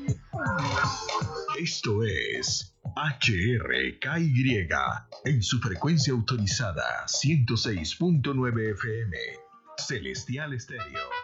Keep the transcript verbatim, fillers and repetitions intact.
Esto es H R K Y en su frecuencia autorizada ciento seis punto nueve F M. Celestial Estéreo.